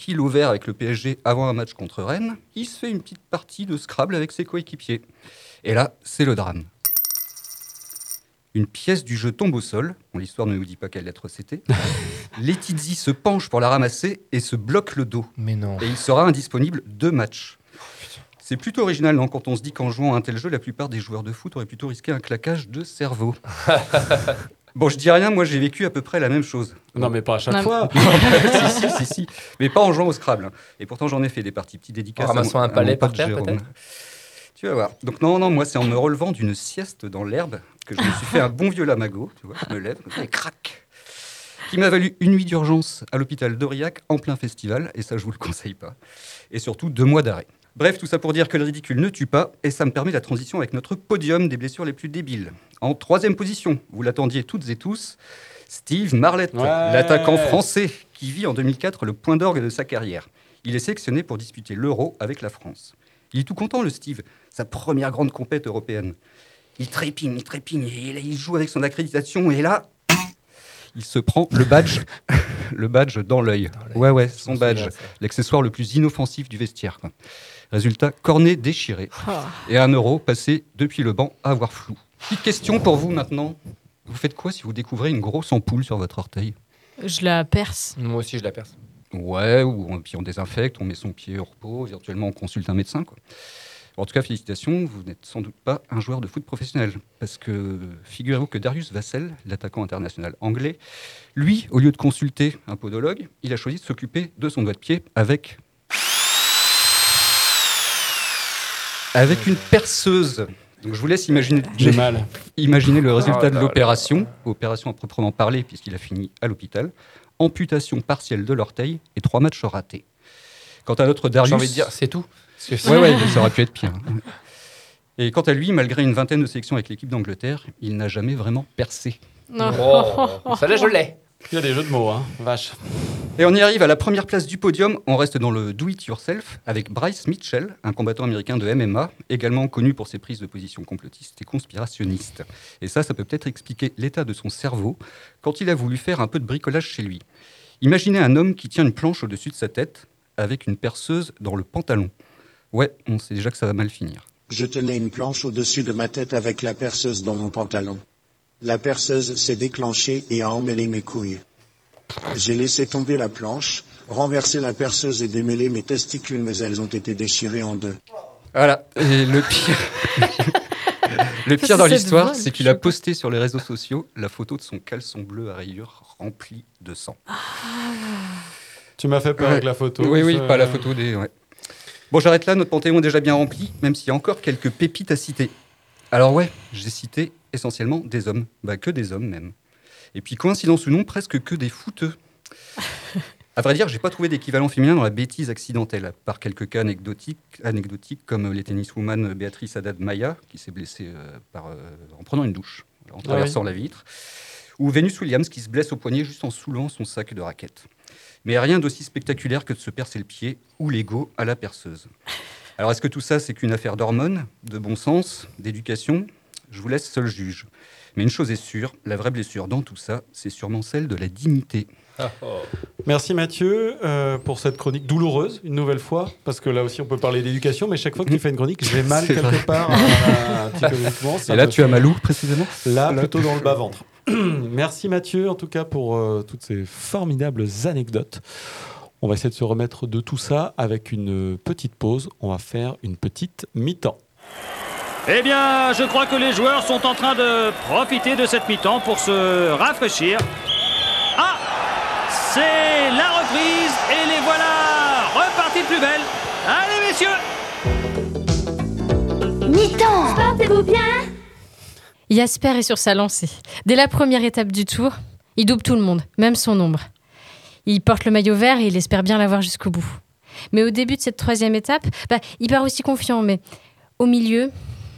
file au vert avec le PSG avant un match contre Rennes, il se fait une petite partie de Scrabble avec ses coéquipiers. Et là, c'est le drame. Une pièce du jeu tombe au sol. Bon, l'histoire ne nous dit pas quelle lettre c'était. Letizia se penche pour la ramasser et se bloque le dos. Mais non. Et il sera indisponible 2 matchs. C'est plutôt original, non, quand on se dit qu'en jouant à un tel jeu, la plupart des joueurs de foot auraient plutôt risqué un claquage de cerveau. Bon, je dis rien, moi j'ai vécu à peu près la même chose. Non, mais pas à chaque fois. si. Mais pas en jouant au Scrabble. Hein. Et pourtant, j'en ai fait des parties. Petite dédicace. En ramassant un palais mon par pote terre, Jérôme. peut-être. Tu vas voir. Donc non, moi c'est en me relevant d'une sieste dans l'herbe que je me suis fait un bon vieux lamago. Tu vois, je me lève, et crac. Qui m'a valu une nuit d'urgence à l'hôpital d'Aurillac en plein festival. Et ça, je vous le conseille pas. Et surtout 2 mois d'arrêt. Bref, tout ça pour dire que le ridicule ne tue pas, et ça me permet la transition avec notre podium des blessures les plus débiles. En 3e position, vous l'attendiez toutes et tous, Steve Marlette, l'attaquant français, qui vit en 2004 le point d'orgue de sa carrière. Il est sélectionné pour disputer l'Euro avec la France. Il est tout content, le Steve, sa première grande compète européenne. Il trépigne, et il joue avec son accréditation, et là, il se prend le badge dans l'œil. Ouais, son badge, l'accessoire le plus inoffensif du vestiaire, quoi. Résultat, cornet déchiré et 1 euro passé depuis le banc à avoir flou. Petite question pour vous maintenant. Vous faites quoi si vous découvrez une grosse ampoule sur votre orteil ? Je la perce. Moi aussi, je la perce. Ouais, puis on désinfecte, on met son pied au repos, virtuellement on consulte un médecin, quoi. En tout cas, félicitations, vous n'êtes sans doute pas un joueur de foot professionnel. Parce que figurez-vous que Darius Vassell, l'attaquant international anglais, lui, au lieu de consulter un podologue, il a choisi de s'occuper de son doigt de pied avec une perceuse. Donc je vous laisse imaginer le résultat de l'opération, opération à proprement parler, puisqu'il a fini à l'hôpital. Amputation partielle de l'orteil et 3 matchs ratés. Quant à notre Darius... J'ai envie de dire, c'est tout. Ouais, ça aurait pu être pire. Et quant à lui, malgré une 20aine de sélections avec l'équipe d'Angleterre, il n'a jamais vraiment percé. Non. Oh, ça là, je l'ai. Il y a des jeux de mots, hein. Vache. Et on y arrive à la première place du podium. On reste dans le do-it-yourself avec Bryce Mitchell, un combattant américain de MMA, également connu pour ses prises de position complotistes et conspirationnistes. Et ça peut peut-être expliquer l'état de son cerveau quand il a voulu faire un peu de bricolage chez lui. Imaginez un homme qui tient une planche au-dessus de sa tête avec une perceuse dans le pantalon. Ouais, on sait déjà que ça va mal finir. Je tenais une planche au-dessus de ma tête avec la perceuse dans mon pantalon. La perceuse s'est déclenchée et a emmêlé mes couilles. J'ai laissé tomber la planche, renversé la perceuse et démêlé mes testicules, mais elles ont été déchirées en 2. Voilà, et le pire dans l'histoire, c'est qu'il a posté sur les réseaux sociaux la photo de son caleçon bleu à rayures rempli de sang. Tu m'as fait peur avec la photo. Oui, pas la photo des... Ouais. Bon, j'arrête là, notre panthéon est déjà bien rempli, même s'il y a encore quelques pépites à citer. Alors ouais, j'ai cité essentiellement des hommes, que des hommes même. Et puis, coïncidence ou non, presque que des footeux. À vrai dire, j'ai pas trouvé d'équivalent féminin dans la bêtise accidentelle, à part quelques cas anecdotiques comme les tenniswoman Béatrice Haddad-Maia, qui s'est blessée en prenant une douche, en traversant la vitre, ou Venus Williams, qui se blesse au poignet juste en soulevant son sac de raquettes. Mais rien d'aussi spectaculaire que de se percer le pied ou l'ego à la perceuse. Alors, est-ce que tout ça, c'est qu'une affaire d'hormones, de bon sens, d'éducation ? Je vous laisse seul juge. Mais une chose est sûre, la vraie blessure dans tout ça, c'est sûrement celle de la dignité. Merci Mathieu pour cette chronique douloureuse, une nouvelle fois, parce que là aussi on peut parler d'éducation, mais chaque fois que tu fais une chronique, j'ai mal quelque part psychologiquement. Et là, tu as mal où précisément ? Là, plutôt dans le bas-ventre. Merci Mathieu, en tout cas, pour toutes ces formidables anecdotes. On va essayer de se remettre de tout ça avec une petite pause. On va faire une petite mi-temps. Eh bien, je crois que les joueurs sont en train de profiter de cette mi-temps pour se rafraîchir. Ah, c'est la reprise et les voilà repartis de plus belle. Allez, messieurs. Mi-temps. Portez-vous bien. Jasper est sur sa lancée. Dès la première étape du tour, il double tout le monde, même son ombre. Il porte le maillot vert et il espère bien l'avoir jusqu'au bout. Mais au début de cette 3e étape, il part aussi confiant, mais au milieu,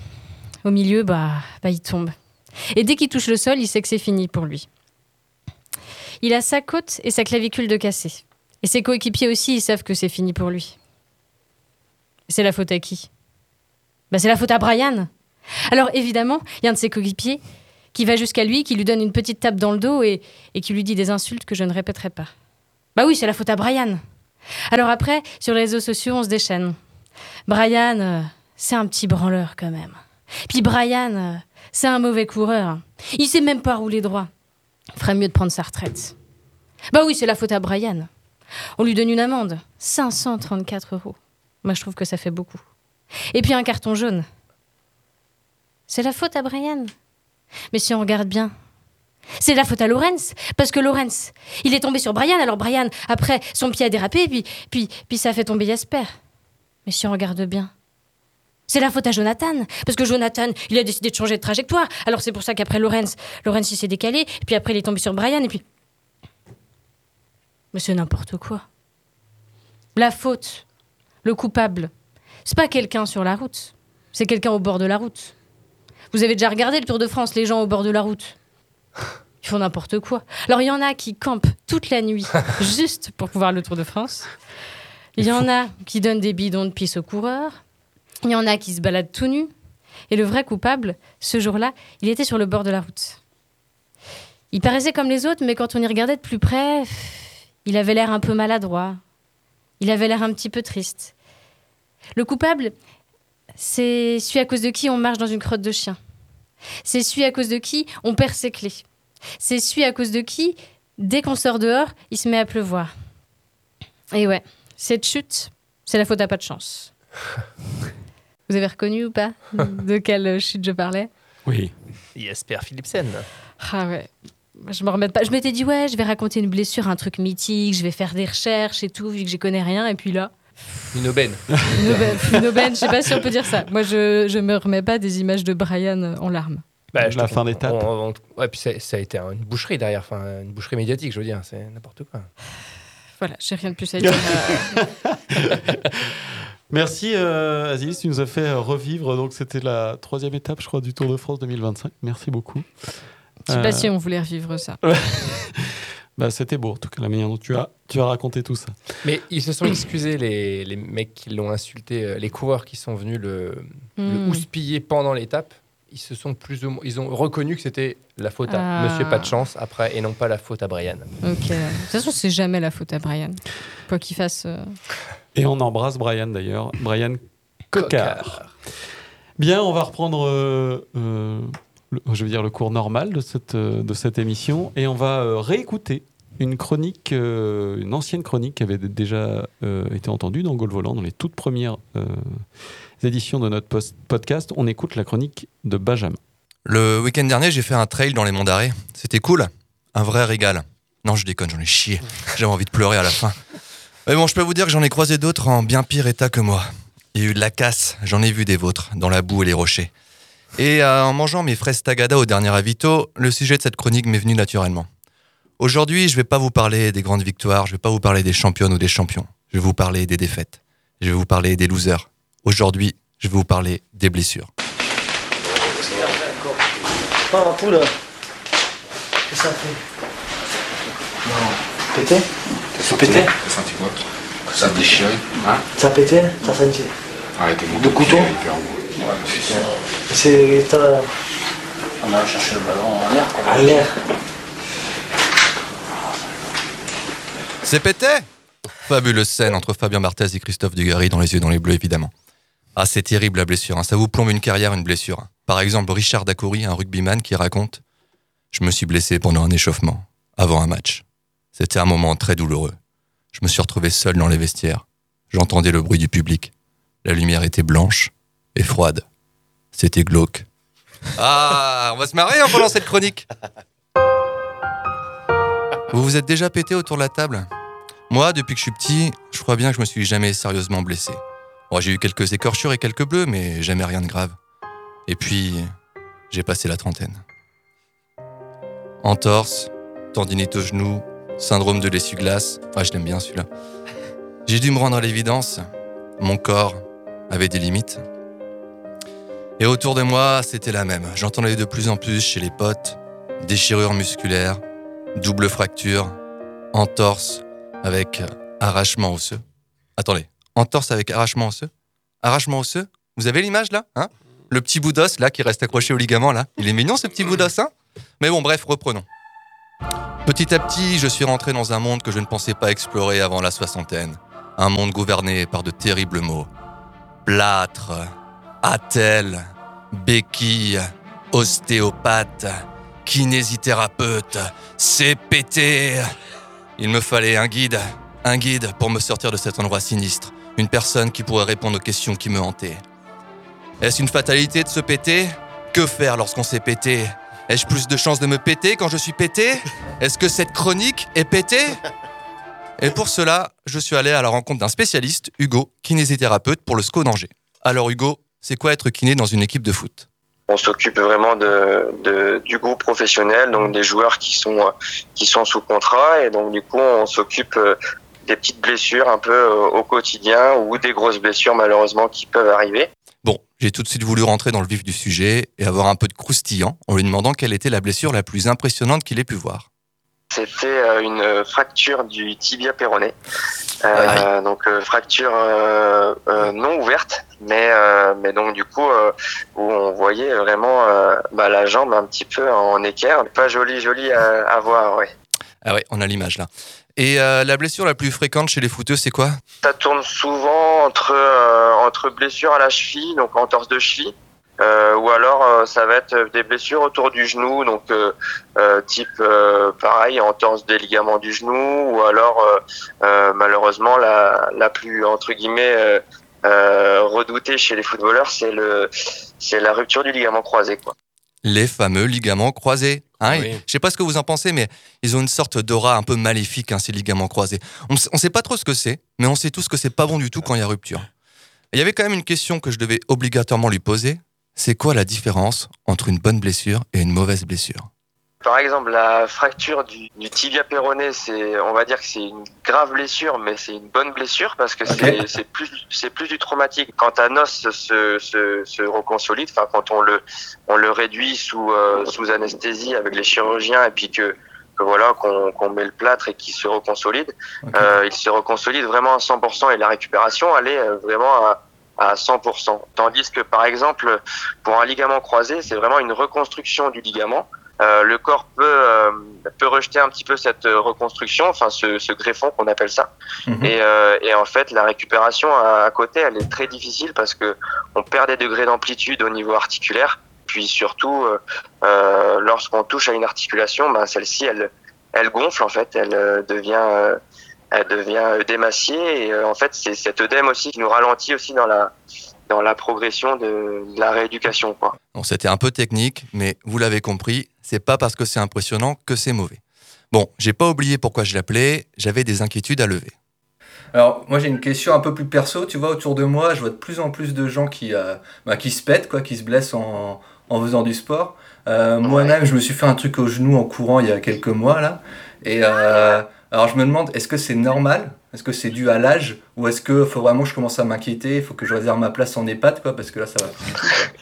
il tombe. Et dès qu'il touche le sol, il sait que c'est fini pour lui. Il a sa côte et sa clavicule de cassée. Et ses coéquipiers aussi, ils savent que c'est fini pour lui. C'est la faute à qui ? C'est la faute à Brian. Alors évidemment, il y a un de ses coéquipiers qui va jusqu'à lui, qui lui donne une petite tape dans le dos et qui lui dit des insultes que je ne répéterai pas. Oui, c'est la faute à Brian. Alors après, sur les réseaux sociaux, on se déchaîne. Brian, c'est un petit branleur quand même. Puis Brian, c'est un mauvais coureur. Il sait même pas rouler droit. Il ferait mieux de prendre sa retraite. Bah oui, c'est la faute à Brian. On lui donne une amende, 534 €. Moi, je trouve que ça fait beaucoup. Et puis un carton jaune. C'est la faute à Brian. Mais si on regarde bien, c'est la faute à Lawrence. Parce que Lawrence, il est tombé sur Brian. Alors Brian, après, son pied a dérapé. Puis ça a fait tomber Jasper. Mais si on regarde bien, c'est la faute à Jonathan. Parce que Jonathan, il a décidé de changer de trajectoire. Alors c'est pour ça qu'après Lawrence, il s'est décalé. Et puis après, il est tombé sur Brian. Et puis... Mais c'est n'importe quoi. La faute, le coupable, c'est pas quelqu'un sur la route. C'est quelqu'un au bord de la route. Vous avez déjà regardé le Tour de France, les gens au bord de la route? Ils font n'importe quoi. Alors, il y en a qui campent toute la nuit juste pour pouvoir le Tour de France. Il y en a qui donnent des bidons de pisse aux coureurs. Il y en a qui se baladent tout nus. Et le vrai coupable, ce jour-là, il était sur le bord de la route. Il paraissait comme les autres, mais quand on y regardait de plus près, il avait l'air un peu maladroit. Il avait l'air un petit peu triste. Le coupable, c'est celui à cause de qui on marche dans une crotte de chien. C'est celui à cause de qui on perd ses clés. C'est celui à cause de qui, dès qu'on sort dehors, il se met à pleuvoir. Et ouais, cette chute, c'est la faute à pas de chance. Vous avez reconnu ou pas de quelle chute je parlais? Oui. Jasper Philipsen. Ah ouais, je me remets pas. Je m'étais dit, ouais, je vais raconter une blessure, un truc mythique, je vais faire des recherches et tout, vu que j'y connais rien. Et puis là... Une aubaine. Une aubaine, je sais pas si on peut dire ça. Moi, je me remets pas des images de Brian en larmes. Bah, La fin d'étape. Ouais, puis ça a été une boucherie derrière, enfin une boucherie médiatique, je veux dire, c'est n'importe quoi. Voilà, j'ai rien de plus à dire. Merci Aziz, tu nous as fait revivre. Donc c'était la 3e étape, je crois, du Tour de France 2025. Merci beaucoup. Je sais pas si on voulait revivre ça. Bah, c'était beau, en tout cas, la manière dont tu as raconté tout ça. Mais ils se sont excusés, les mecs qui l'ont insulté, les coureurs qui sont venus le houspiller pendant l'étape. Ils ont reconnu que c'était la faute à Monsieur Pas de Chance après et non pas la faute à Brian. Ok. De toute façon, c'est jamais la faute à Brian. Quoi qu'il fasse. Et on embrasse Brian d'ailleurs, Brian Coquard. Bien, on va reprendre le cours normal de cette émission et on va réécouter une chronique, une ancienne chronique qui avait déjà été entendue dans Gaulle Volant, dans les toutes premières éditions de notre podcast. On écoute la chronique de Benjamin. Le week-end dernier, j'ai fait un trail dans les Monts d'Arrée. C'était cool, un vrai régal. Non, je déconne, j'en ai chié. J'avais envie de pleurer à la fin. Mais bon, je peux vous dire que j'en ai croisé d'autres en bien pire état que moi. Il y a eu de la casse, j'en ai vu des vôtres, dans la boue et les rochers. Et en mangeant mes fraises tagada au dernier avito, le sujet de cette chronique m'est venu naturellement. Aujourd'hui, je vais pas vous parler des grandes victoires, je vais pas vous parler des championnes ou des champions. Je vais vous parler des défaites. Je vais vous parler des losers. Aujourd'hui, je vais vous parler des blessures. Oh, poule. Qu'est-ce que ça fait? Non. Pété? C'est pété? T'as senti quoi? Ça a déchiré? Hein? Ça a pété? Ça a senti? Arrêtez mon Le couteau? C'est... On a cherché le ballon en l'air. En l'air. C'est pété! Fabuleuse scène entre Fabien Barthez et Christophe Dugarry dans Les Yeux dans les Bleus, évidemment. Ah, c'est terrible la blessure, hein. Ça vous plombe une carrière, une blessure. Par exemple, Richard Dacoury, un rugbyman, qui raconte « Je me suis blessé pendant un échauffement, avant un match. C'était un moment très douloureux. Je me suis retrouvé seul dans les vestiaires. J'entendais le bruit du public. La lumière était blanche et froide. C'était glauque. » Ah, on va se marrer pendant cette chronique. Vous vous êtes déjà pété autour de la table? Moi, depuis que je suis petit, je crois bien que je me suis jamais sérieusement blessé. Bon, j'ai eu quelques écorchures et quelques bleus, mais jamais rien de grave. Et puis, j'ai passé la trentaine. Entorse, tendinite au genou, syndrome de l'essuie-glace. Ah, je l'aime bien celui-là. J'ai dû me rendre à l'évidence. Mon corps avait des limites. Et autour de moi, c'était la même. J'entendais de plus en plus chez les potes déchirures musculaires, double fracture, entorse avec arrachement osseux. Attendez, entorse avec arrachement osseux? Arrachement osseux? Vous avez l'image là, hein? Le petit bout d'os là qui reste accroché au ligament là. Il est mignon ce petit bout d'os, hein? Mais bon, bref, reprenons. Petit à petit, je suis rentré dans un monde que je ne pensais pas explorer avant la soixantaine. Un monde gouverné par de terribles mots. Plâtre, attelle, béquille, ostéopathe, kinésithérapeute, CPT. Il me fallait un guide pour me sortir de cet endroit sinistre. Une personne qui pourrait répondre aux questions qui me hantaient. Est-ce une fatalité de se péter ? Que faire lorsqu'on s'est pété ? Ai-je plus de chances de me péter quand je suis pété ? Est-ce que cette chronique est pétée ? Et pour cela, je suis allé à la rencontre d'un spécialiste, Hugo, kinésithérapeute pour le SCO d'Angers. Alors Hugo, c'est quoi être kiné dans une équipe de foot ? On s'occupe vraiment du groupe professionnel, donc des joueurs qui sont sous contrat, et donc du coup on s'occupe des petites blessures un peu au quotidien ou des grosses blessures malheureusement qui peuvent arriver. Bon, j'ai tout de suite voulu rentrer dans le vif du sujet et avoir un peu de croustillant en lui demandant quelle était la blessure la plus impressionnante qu'il ait pu voir. C'était une fracture du tibia péroné, donc fracture non ouverte, mais donc du coup où on voyait vraiment la jambe un petit peu en équerre, pas joli à voir, ouais. Ah ouais, on a l'image là. Et la blessure la plus fréquente chez les footeux, c'est quoi ? Ça tourne souvent entre blessures à la cheville, donc entorse de cheville, ou alors ça va être des blessures autour du genou, donc type pareil, entorse des ligaments du genou, ou alors malheureusement la plus entre guillemets redoutée chez les footballeurs, c'est la rupture du ligament croisé, quoi. Les fameux ligaments croisés. Hein, Oui. je sais pas ce que vous en pensez, mais ils ont une sorte d'aura un peu maléfique, ces ligaments croisés. On sait pas trop ce que c'est, mais on sait tous que c'est pas bon du tout quand il y a rupture. Et il y avait quand même une question que je devais obligatoirement lui poser. C'est quoi la différence entre une bonne blessure et une mauvaise blessure ? Par exemple, la fracture du tibia péroné, on va dire que c'est une grave blessure, mais c'est une bonne blessure parce que c'est plus du traumatique. Quand un os se reconsolide, enfin quand on le réduit sous anesthésie avec les chirurgiens et puis que voilà qu'on met le plâtre et qu'il se reconsolide, il se reconsolide vraiment à 100% et la récupération elle est vraiment à 100%. Tandis que par exemple pour un ligament croisé, c'est vraiment une reconstruction du ligament. Le corps peut rejeter un petit peu cette reconstruction, enfin ce greffon qu'on appelle ça. Et en fait, la récupération à côté, elle est très difficile parce que on perd des degrés d'amplitude au niveau articulaire. Puis surtout, lorsqu'on touche à une articulation, celle-ci, elle gonfle en fait, elle devient démaciée. Et en fait, c'est cet œdème aussi qui nous ralentit aussi dans la progression de la rééducation, quoi. Bon, c'était un peu technique, mais vous l'avez compris, c'est pas parce que c'est impressionnant que c'est mauvais. Bon, j'ai pas oublié pourquoi je l'appelais, j'avais des inquiétudes à lever. Alors, moi j'ai une question un peu plus perso, tu vois, autour de moi, je vois de plus en plus de gens qui se pètent, quoi, qui se blessent en faisant du sport. Moi-même, je me suis fait un truc au genou en courant il y a quelques mois, là. Et alors je me demande, est-ce que c'est normal ? Est-ce que c'est dû à l'âge ? Ou est-ce qu'il faut vraiment que je commence à m'inquiéter ? Il faut que je réserve ma place en EHPAD, quoi, parce que là, ça va plus du tout, quoi.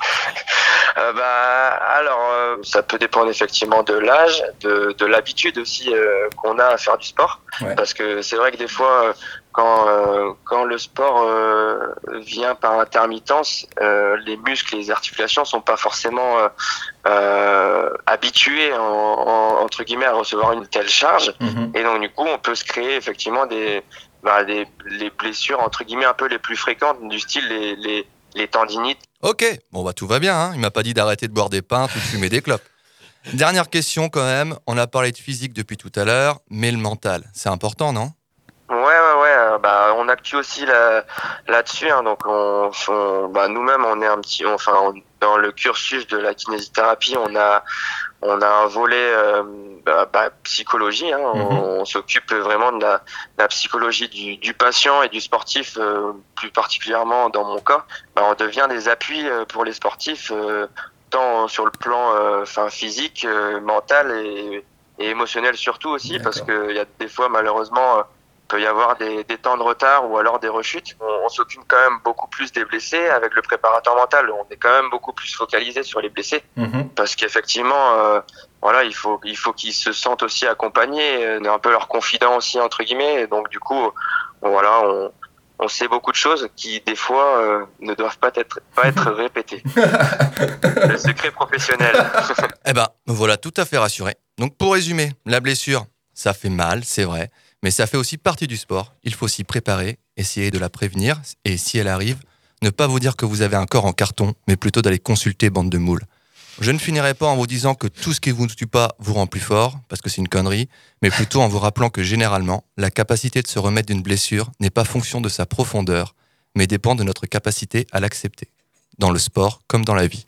Alors, ça peut dépendre effectivement de l'âge, de l'habitude aussi qu'on a à faire du sport. Ouais. Parce que c'est vrai que des fois, quand le sport vient par intermittence, les muscles et les articulations sont pas forcément habitués entre guillemets à recevoir une telle charge. Et donc du coup, on peut se créer effectivement les blessures entre guillemets un peu les plus fréquentes du style les tendinites. Ok, bon tout va bien, il m'a pas dit d'arrêter de boire des pintes ou de fumer des clopes. Dernière question quand même, on a parlé de physique depuis tout à l'heure, mais le mental, c'est important, non ? Ouais, on acctue aussi là-dessus, donc nous-mêmes on est dans le cursus de la kinésithérapie, on a un volet psychologie, on s'occupe vraiment de la psychologie du patient et du sportif, plus particulièrement dans mon cas, on devient des appuis pour les sportifs, tant sur le plan physique, mental et émotionnel surtout aussi. D'accord. Parce que il y a des fois malheureusement peut y avoir des temps de retard ou alors des rechutes. On s'occupe quand même beaucoup plus des blessés avec le préparateur mental. On est quand même beaucoup plus focalisé sur les blessés parce qu'effectivement, il faut qu'ils se sentent aussi accompagnés, un peu leur confident aussi entre guillemets. Et donc du coup, on sait beaucoup de choses qui des fois ne doivent pas être répétées. Le secret professionnel. Me voilà tout à fait rassuré. Donc pour résumer, la blessure, ça fait mal, c'est vrai. Mais ça fait aussi partie du sport. Il faut s'y préparer, essayer de la prévenir, et si elle arrive, ne pas vous dire que vous avez un corps en carton, mais plutôt d'aller consulter bande de moules. Je ne finirai pas en vous disant que tout ce qui vous tue pas vous rend plus fort, parce que c'est une connerie, mais plutôt en vous rappelant que généralement, la capacité de se remettre d'une blessure n'est pas fonction de sa profondeur, mais dépend de notre capacité à l'accepter, dans le sport comme dans la vie.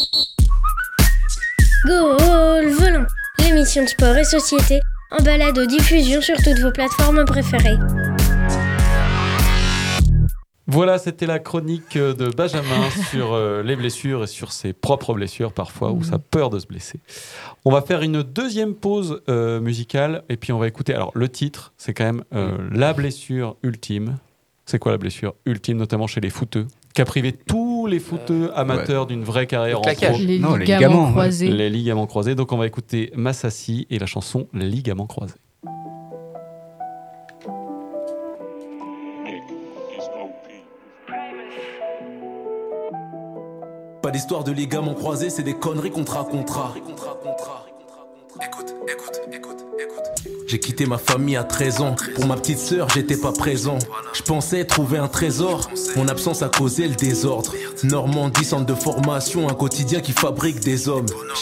Goal Volant, l'émission de sport et société en balado-diffusion sur toutes vos plateformes préférées. Voilà, c'était la chronique de Benjamin sur les blessures et sur ses propres blessures parfois, ou sa peur de se blesser. On va faire une deuxième pause musicale et puis on va écouter. Alors le titre, c'est quand même la blessure ultime. C'est quoi la blessure ultime, notamment chez les footeux, qui a privé tous les footeux amateurs d'une vraie carrière en pro. Les ligaments croisés. Les ligaments croisés. Donc on va écouter Massassi et la chanson Les ligaments croisés. Pas d'histoire de ligaments croisés, c'est des conneries qu'on te racontera. Écoute. J'ai quitté ma famille à 13 ans. Pour ma petite sœur, j'étais pas présent. Je pensais trouver un trésor. Mon absence a causé le désordre. Normandie, centre de formation, un quotidien qui fabrique des hommes.